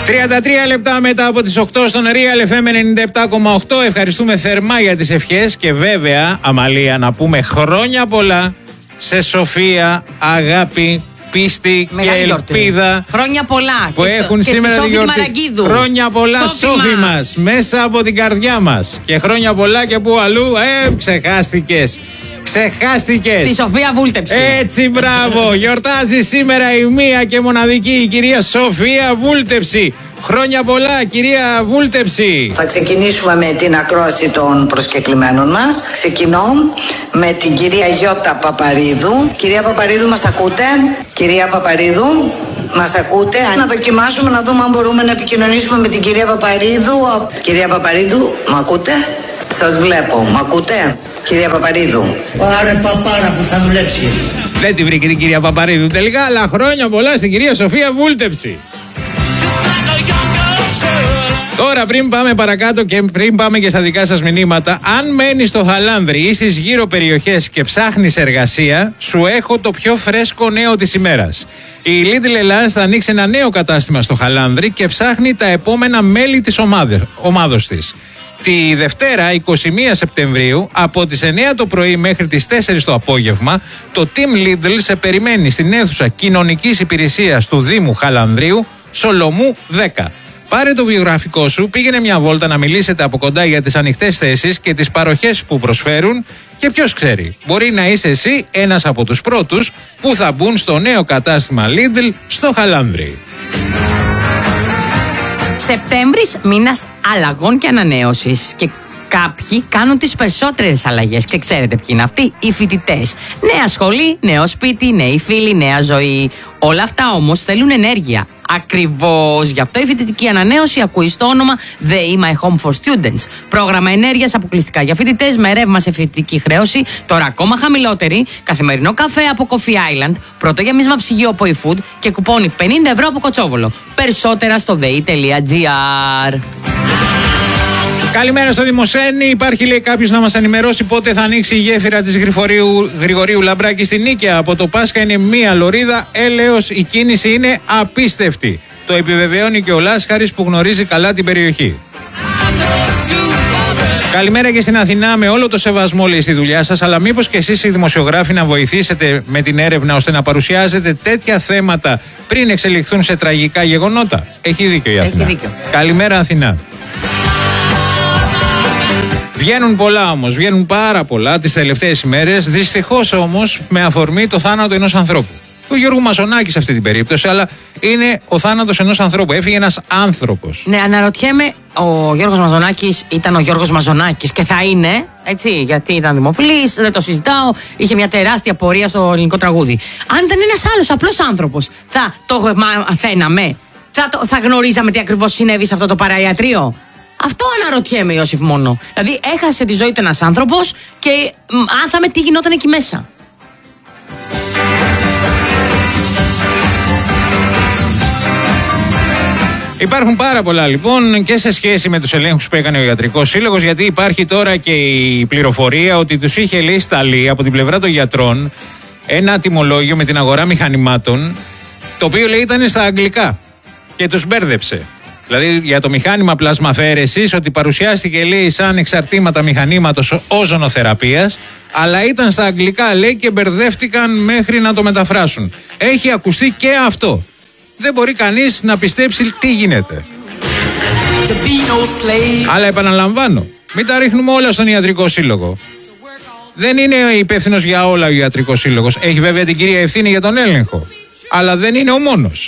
33 λεπτά μετά από τις 8 στον Real FM 97,8. Ευχαριστούμε θερμά για τις ευχές και βέβαια, Αμαλία, να πούμε χρόνια πολλά σε Σοφία, αγάπη, πίστη και ελπίδα. Χρόνια πολλά που έχουν και σήμερα τη γιορτή. Μαραγκίδου. Χρόνια πολλά, Σόφη μας, μέσα από την καρδιά μας. Και χρόνια πολλά και που αλλού. Ξεχάστηκες. Στη Σοφία Βούλτεψη. Έτσι, μπράβο. Γιορτάζει σήμερα η μία και μοναδική η κυρία Σοφία Βούλτεψη. Χρόνια πολλά, κυρία Βούλτεψη. Θα ξεκινήσουμε με την ακρόαση των προσκεκλημένων μας. Ξεκινώ με την κυρία Γιώτα Παπαρίδου. Κυρία Παπαρίδου, μας ακούτε? Κυρία Παπαρίδου, μας ακούτε? Να δοκιμάσουμε να δούμε αν μπορούμε να επικοινωνήσουμε με την κυρία Παπαρίδου. Κυρία Παπαρίδου, μ' ακούτε? Σας βλέπω, μ' ακούτε? Κυρία Παπαρίδου. Πάρε παπάρα που θα δουλέψει. Δεν τη βρήκε την κυρία Παπαρίδου τελικά, αλλά χρόνια πολλά στην κυρία Σοφία Βούλτεψη. Τώρα πριν πάμε παρακάτω και πριν πάμε και στα δικά σας μηνύματα, αν μένεις στο Χαλάνδρι ή στις γύρω περιοχές και ψάχνεις εργασία, σου έχω το πιο φρέσκο νέο της ημέρας. Η Lidl Ελλάς θα ανοίξει ένα νέο κατάστημα στο Χαλάνδρι και ψάχνει τα επόμενα μέλη της ομάδος της. Τη Δευτέρα, 21 Σεπτεμβρίου, από τις 9 το πρωί μέχρι τις 4 το απόγευμα, το Team Lidl σε περιμένει στην αίθουσα κοινωνικής υπηρεσίας του Δήμου Χαλανδρίου, Σολομού 10. Πάρε το βιογραφικό σου, πήγαινε μια βόλτα να μιλήσετε από κοντά για τις ανοιχτές θέσεις και τις παροχές που προσφέρουν και ποιος ξέρει, μπορεί να είσαι εσύ ένας από τους πρώτους που θα μπουν στο νέο κατάστημα Lidl στο Χαλάνδρι. Σεπτέμβρης, μήνας αλλαγών και ανανέωσης. Και κάποιοι κάνουν τις περισσότερες αλλαγές. Και ξέρετε ποιοι είναι αυτοί? Οι φοιτητές. Νέα σχολή, νέο σπίτι, νέοι φίλοι, νέα ζωή. Όλα αυτά όμως θέλουν ενέργεια. Ακριβώς γι' αυτό η φοιτητική ανανέωση ακούει στο όνομα ΔΕΗ My Home for Students. Πρόγραμμα ενέργειας αποκλειστικά για φοιτητές με ρεύμα σε φοιτητική χρέωση, τώρα ακόμα χαμηλότερη, καθημερινό καφέ από Coffee Island, πρώτο γεμίσμα ψυγείο από eFood και κουπόνι 50 ευρώ από Κοτσόβολο. Περισσότερα στο dei.gr. Καλημέρα στο Δημοσένη. Υπάρχει, λέει, κάποιος να μας ενημερώσει πότε θα ανοίξει η γέφυρα της Γρηγορίου Λαμπράκη στην Νίκαια. Από το Πάσχα είναι μία λωρίδα έλεος. Η κίνηση είναι απίστευτη. Το επιβεβαιώνει και ο Λάσχαρης που γνωρίζει καλά την περιοχή. Καλημέρα και στην Αθηνά, με όλο το σεβασμό, λέει, στη δουλειά σας, αλλά μήπως και εσείς οι δημοσιογράφοι να βοηθήσετε με την έρευνα ώστε να παρουσιάζετε τέτοια θέματα πριν εξελιχθούν σε τραγικά γεγονότα? Έχει δίκιο η Αθηνά. Καλημέρα, Αθηνά. Βγαίνουν πολλά όμως, βγαίνουν πάρα πολλά τις τελευταίες ημέρες, δυστυχώς όμως με αφορμή το θάνατο ενός ανθρώπου. Του Γιώργου Μαζονάκη σε αυτή την περίπτωση, αλλά είναι ο θάνατος ενός ανθρώπου. Έφυγε ένας άνθρωπος. Ναι, αναρωτιέμαι, ο Γιώργος Μαζονάκης ήταν ο Γιώργος Μαζονάκης και θα είναι, έτσι, γιατί ήταν δημοφιλής, δεν το συζητάω, είχε μια τεράστια πορεία στο ελληνικό τραγούδι. Αν ήταν ένας άλλος απλός άνθρωπος, θα το μαθαίναμε, θα γνωρίζαμε τι ακριβώς συνέβη σε αυτό το παραϊατρείο? Αυτό αναρωτιέμαι, Ιώσιφ, μόνο. Δηλαδή, έχασε τη ζωή του ένας άνθρωπος και μάθαμε τι γινόταν εκεί μέσα. Υπάρχουν πάρα πολλά, λοιπόν, και σε σχέση με τους ελέγχους που έκανε ο Ιατρικός Σύλλογος, γιατί υπάρχει τώρα και η πληροφορία ότι τους είχε, λέει, σταλεί από την πλευρά των γιατρών ένα τιμολόγιο με την αγορά μηχανημάτων, το οποίο, λέει, ήταν στα αγγλικά και τους μπέρδεψε. Δηλαδή για το μηχάνημα πλασμαφαίρεσης, ότι παρουσιάστηκε, λέει, σαν εξαρτήματα μηχανήματος όζονοθεραπείας, αλλά ήταν στα αγγλικά, λέει, και μπερδεύτηκαν μέχρι να το μεταφράσουν. Έχει ακουστεί και αυτό. Δεν μπορεί κανείς να πιστέψει τι γίνεται. Αλλά επαναλαμβάνω, μην τα ρίχνουμε όλα στον Ιατρικό Σύλλογο. Δεν είναι υπεύθυνος για όλα ο Ιατρικός Σύλλογος. Έχει βέβαια την κυρία ευθύνη για τον έλεγχο, αλλά δεν είναι ο μόνος.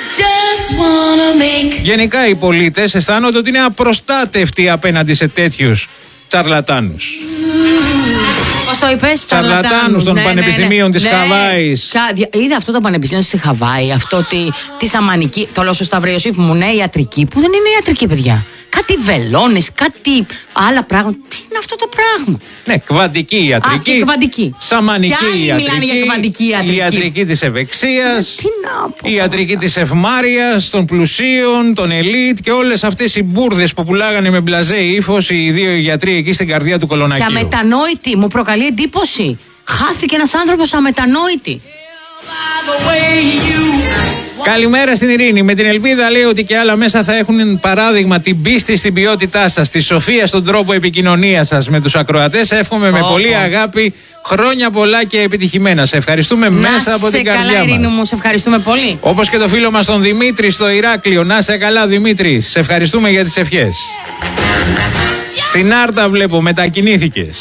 Γενικά οι πολίτες αισθάνονται ότι είναι απροστάτευτοι απέναντι σε τέτοιους τσαρλατάνους. Πώς το είπες? Τσαρλατάνους των πανεπιστημίων της Χαβάης. Είδα αυτό το πανεπιστήμιο στη Χαβάη, αυτό τη σαμανική, το λέω σωστά, βρε Ιωσήφ μου, ναι, ιατρική, που δεν είναι ιατρική, παιδιά. Κάτι βελόνες, κάτι άλλα πράγματα. Τι είναι αυτό το πράγμα? Ναι, κβαντική ιατρική. Και κβαντική. Σαμανική ιατρική. Μιλάνε για κβαντική ιατρική. Η ιατρική της ευεξίας. Τι να πω. Η ιατρική της ευμάρειας, των πλουσίων, των ελίτ και όλες αυτές οι μπουρδες που πουλάγανε με μπλαζέ ύφος οι δύο γιατροί εκεί στην καρδιά του Κολονακίου. Και αμετανόητη, μου προκαλεί εντύπωση. Χάθηκε ένας άνθρωπος αμετανόητη. Καλημέρα στην Ειρήνη. Με την ελπίδα, λέει, ότι και άλλα μέσα θα έχουν παράδειγμα την πίστη στην ποιότητά σας, τη σοφία στον τρόπο επικοινωνίας σας με τους ακροατές. Εύχομαι με πολύ αγάπη χρόνια πολλά και επιτυχημένα. Σε ευχαριστούμε μέσα από την καρδιά μας. Να σε καλά, Ειρήνη μου, σε ευχαριστούμε πολύ. Όπως και το φίλο μας τον Δημήτρη στο Ηράκλειο. Να σε καλά, Δημήτρη. Σε ευχαριστούμε για τις ευχές. Στην Άρτα βλέπω, μετακινήθηκες.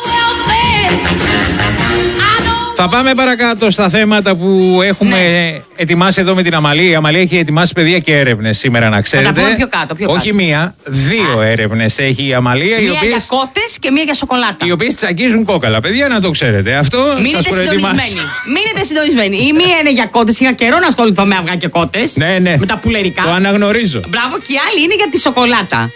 Θα πάμε παρακάτω στα θέματα που έχουμε ετοιμάσει εδώ με την Αμαλία. Η Αμαλία έχει ετοιμάσει, παιδιά, και έρευνες σήμερα, να ξέρετε. Θα τα πούμε πιο κάτω. Όχι μία, δύο έρευνες έχει η Αμαλία. Μία για κότες και μία για σοκολάτα. Οι οποίες τσακίζουν κόκαλα. Παιδιά, να το ξέρετε. Αυτό μείνετε συντονισμένοι. Μείνετε συντονισμένοι. Η μία είναι για κότες. Είχα καιρό να ασχοληθώ με αυγά και κότες. Ναι. Με τα πουλερικά. Το αναγνωρίζω. Μπράβο, και η άλλη είναι για τη σοκολάτα.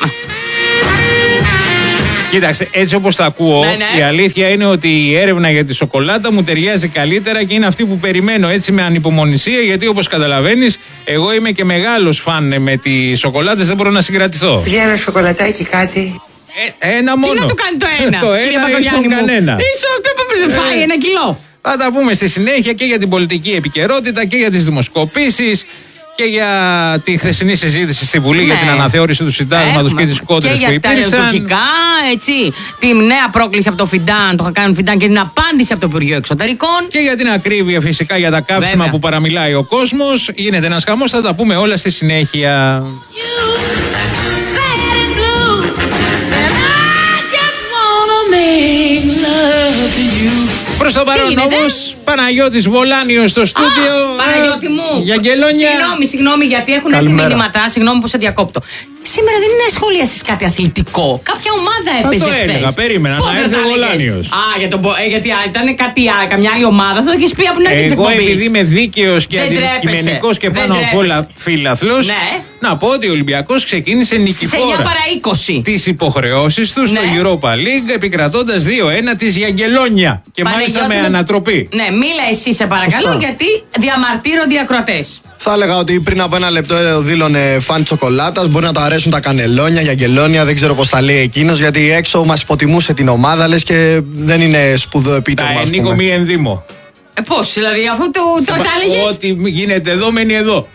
Κοίταξε, έτσι όπως τα ακούω, η αλήθεια είναι ότι η έρευνα για τη σοκολάτα μου ταιριάζει καλύτερα και είναι αυτή που περιμένω έτσι με ανυπομονησία, γιατί όπως καταλαβαίνεις, εγώ είμαι και μεγάλος φαν με τις σοκολάτες, δεν μπορώ να συγκρατηθώ. Για ένα σοκολατάκι κάτι. Ένα μόνο. Τι να του κάνει το ένα. Το ένα ίσον κανένα. Δεν φάει 1 κιλό. Θα τα πούμε στη συνέχεια και για την πολιτική επικαιρότητα και για τις δημοσκοπήσεις. Και για τη χθεσινή συζήτηση στη Βουλή για την αναθεώρηση του συντάγματος και τις κόντρες που υπήρξαν. Και για τα τουρκικά, έτσι, τη νέα πρόκληση από το Φιντάν, το Χακάνουν Φιντάν, και την απάντηση από το Υπουργείο Εξωτερικών. Και για την ακρίβεια φυσικά για τα καύσιμα που παραμιλάει ο κόσμος. Γίνεται ένας χαμός, θα τα πούμε όλα στη συνέχεια. Προς το παρόν όμως, Παναγιώτης Βολάνιος στο στούντιο. Παναγιώτη μου, για Αγγελόνια. Συγγνώμη, γιατί έχουν έρθει μηνύματα. Συγγνώμη που σε διακόπτω. Σήμερα δεν είναι σχολίασες κάτι αθλητικό. Κάποια ομάδα έπαιζε χθες. Θα το έλεγα, περίμενα να έρθει ο Βολάνιος. Γιατί ήταν καμιά άλλη ομάδα, θα το έχεις πει από την αρχή της εκπομπής. Εγώ, επειδή είμαι δίκαιος και αντικειμενικός και πάνω απ' όλα φίλαθλος, να πω ότι ο Ολυμπιακός ξεκίνησε νικηφόρα τις υποχρεώσεις του στο Europa League, επικρατώντας 2-1 της Αγγελόνια. Και μάλιστα με ανατροπή. Ναι, μίλα εσύ σε παρακαλώ, γιατί διαμαρτύρονται οι ακροατές. Θα έλεγα ότι πριν από ένα λεπτό δήλωνε φαν τσοκολάτας. Μπορεί να του αρέσουν τα κανελόνια, η Αγγελόνια, δεν ξέρω πώς τα λέει εκείνος. Γιατί έξω μας υποτιμούσε την ομάδα, λες, και δεν είναι σπουδαίο επίτευγμα. Τα ενίκο μη ενδύμω. Πώς, δηλαδή, αφού το έλεγες. Ό,τι γίνεται εδώ μένει εδώ.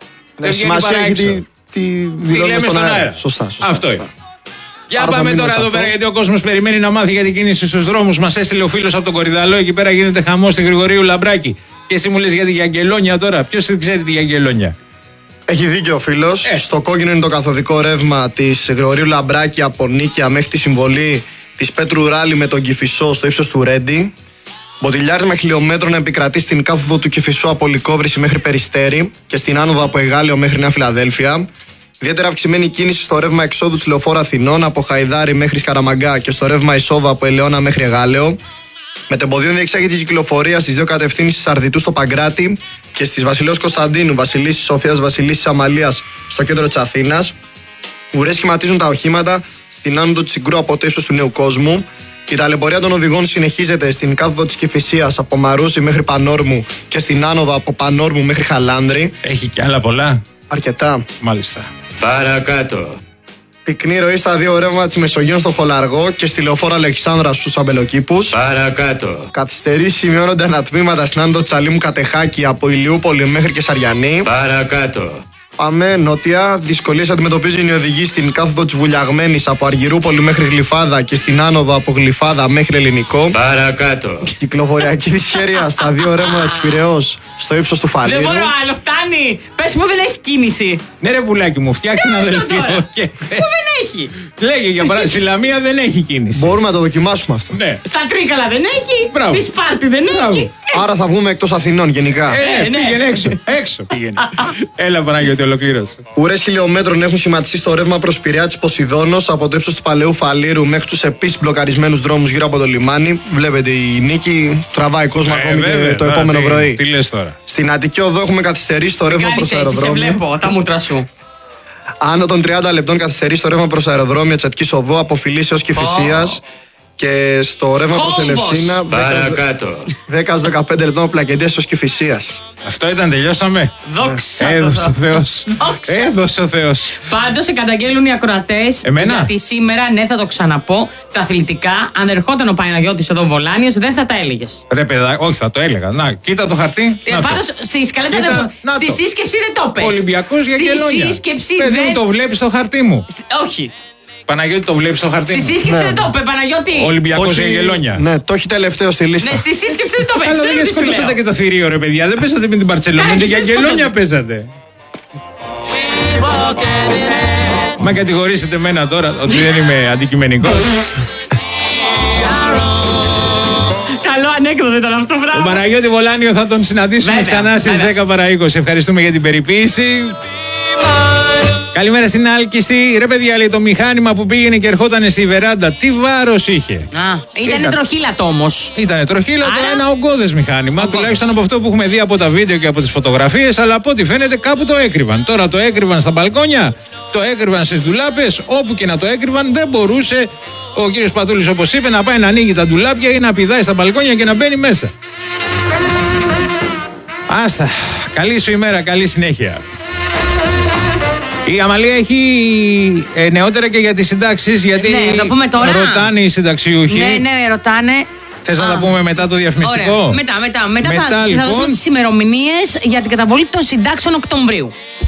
Σημασία έχει τι λέμε στον αέρα. Σωστά. Αυτό είναι. Για πάμε τώρα εδώ πέρα, γιατί ο κόσμος περιμένει να μάθει για την κίνηση στους δρόμους. Μας έστειλε ο φίλος από τον Κορυδαλό, εκεί πέρα γίνεται χαμός στη Γρηγορίου Λαμπράκη. Και εσύ μου λες για τη Αγγελόνια τώρα. Ποιος δεν ξέρει τη Αγγελόνια? Έχει δίκιο ο φίλος. Στο κόκκινο είναι το καθοδικό ρεύμα της Γρηγορίου Λαμπράκη από Νίκαια μέχρι τη συμβολή της Πέτρου Ράλη με τον Κηφισό στο ύψος του Ρέντι. Μποτιλιάρισμα χιλιόμετρων επικρατεί στην κάθοδο του Κηφισού από Λυκόβρηση μέχρι Περιστέρι και στην άνοδο από Εγάλεο μέχρι Νέα Φιλαδέλφια. Ιδιαίτερα αυξημένη κίνηση στο ρεύμα εξόδου της Λεωφόρου Αθηνών από Χαϊδάρι μέχρι Σκαραμαγκά και στο ρεύμα εισόδου από Ελαιώνα μέχρι Εγάλεο. Μετεμποδίων διεξάγεται η κυκλοφορία στις δύο κατευθύνσεις Αρδιτού στο Παγκράτη και στις Βασιλέως Κωνσταντίνου, Βασιλίσσης Σοφίας, Βασιλίσσης Αμαλίας στο κέντρο της Αθήνας. Ουρές σχηματίζουν τα οχήματα στην άνοδο της Συγκρού από το ύψος του Νέου Κόσμου. Η ταλαιπωρία των οδηγών συνεχίζεται στην κάθοδο της Κηφισίας από Μαρούσι μέχρι Πανόρμου και στην άνοδο από Πανόρμου μέχρι Χαλάνδρη. Έχει κι άλλα πολλά. Αρκετά. Μάλιστα. Παρακάτω. Πυκνή ροή στα δύο ρεύματα της Μεσογείων στο Χολαργό και στη Λεωφόρο Αλεξάνδρα στους Αμπελοκήπους. Παρακάτω. Καθυστερήσεις σημειώνονται ανατμήματα στην άνοδο Τσαλίμου Κατεχάκη από Ηλιούπολη μέχρι και Σαριανή. Παρακάτω. Πάμε νότια. Δυσκολίες αντιμετωπίζουν οι οδηγοί στην κάθοδο της Βουλιαγμένης από Αργυρούπολη μέχρι Γλυφάδα και στην άνοδο από Γλυφάδα μέχρι Ελληνικό. Παρακάτω. Κυκλοφοριακή δυσχέρεια στα δύο ρεύματα της Πειραιώς στο ύψος του Φαλήρου. Δεν μπορώ άλλο, φτάνει. Πες μου, δεν έχει κίνηση. Ναι, ρε πουλάκι μου, φτιάξε ένα δελτίο. Πού δεν έχει. Λέγε για παράδειγμα, στη Λαμία δεν έχει κίνηση. Μπορούμε να το δοκιμάσουμε αυτό. Ναι. Στα Τρίκαλα δεν έχει. Στη Σπάρτη δεν έχει. Άρα θα βγούμε εκτός Αθηνών γενικά. Πήγαινε έξω. Έξω πήγαινε. Έλα, Παναγιώτη, ολοκλήρωσε. Ουρές χιλιόμετρων έχουν σχηματιστεί στο ρεύμα προς Πειραιά της Ποσειδώνος από το ύψος του Παλαιού Φαλήρου μέχρι τους επίσης μπλοκαρισμένους δρόμους γύρω από το λιμάνι. Βλέπετε, η Νίκη τραβάει κόσμο ακόμη και το επόμενο πρωί. Τι λες τώρα? Στην Αττική Οδό έχουμε καθυστερήσει το ρεύμα προς αεροδρόμιο. Σε βλέπω, τα μούτρα σου. Άνω των 30 λεπτών καθυστερήσει το ρεύμα προς αεροδρόμιο της Αττικής Οδό από Φιλής έως Κηφισίας. Και στο ρεύμα προς Ελευσίνα Παρακάτω. 10-15 λεπτών πλακεντίας ως Κηφισίας. Αυτό ήταν, τελειώσαμε. Δόξα. Έδωσε ο Θεός. Δόξα. Έδωσε ο Θεός. Πάντως σε καταγγέλνουν οι ακροατές. Εμένα? Γιατί σήμερα, ναι, θα το ξαναπώ, τα αθλητικά, αν ερχόταν ο Παναγιώτης εδώ Βολάνιος, δεν θα τα έλεγες. Ρε παιδά, όχι, θα το έλεγα. Να, κοίτα το χαρτί. Να το. Πάντως στη σκαλέτα Κοίτα, δεν. να Στη το. σύσκεψη δεν το πες. Ολυμπιακός για γελόνια. Στη σύσκεψη Παιδί δεν. μου, το βλέπεις στο χαρτί μου. Όχι. Παναγιώτη, το βλέπεις στο χαρτί Στη μου. σύσκεψη δεν το είπε, Παναγιώτη. Ολυμπιακός για γελόνια. Ναι, το έχει τελευταίο στη λίστα. Ναι, στη σύσκεψη δεν το είπε. Αλλά Ξέρεις δεν τι σου σκοτώσατε λέω. και το θηρίο, ρε παιδιά. Δεν παίζατε με την Μπαρτσελόνα. Κάκης, Για δεν γελόνια σκοτώσατε. παίζατε. Μα κατηγορήσετε εμένα τώρα ότι δεν είμαι αντικειμενικός. Καλό ανέκδοτο ήταν αυτό, Τον μπράβο. Παναγιώτη Βολάνιο θα τον συναντήσουμε Βέβαια, ξανά στις βέβαια. 10 παρά 20. Ευχαριστούμε για την περιποίηση. Καλημέρα στην Άλκηστη. Ρε παιδιά, λέει, το μηχάνημα που πήγαινε και ερχόταν στη βεράντα, τι βάρος είχε. Ήτανε τροχύλατο όμως. Ήτανε τροχύλατο, Άρα- ένα ογκώδες μηχάνημα, τουλάχιστον από αυτό που έχουμε δει από τα βίντεο και από τις φωτογραφίες, αλλά από ό,τι φαίνεται κάπου το έκρυβαν. Τώρα το έκρυβαν στα μπαλκόνια, το έκρυβαν στις ντουλάπες, όπου και να το έκρυβαν δεν μπορούσε ο κύριος Πατούλης, όπως είπε, να πάει να ανοίγει τα ντουλάπια ή να πηδάει στα μπαλκόνια και να μπαίνει μέσα. Άστα, καλή σου ημέρα, καλή συνέχεια. Η Αμαλία έχει νεότερα και για τις συντάξεις, γιατί Ναι, να πούμε τώρα. ρωτάνε οι συνταξιούχοι. Ναι, ρωτάνε. Θες να τα πούμε μετά το διαφημιστικό? Ωραία. Μετά θα λοιπόν, δώσουμε τις ημερομηνίες για την καταβολή των συντάξεων Οκτωβρίου.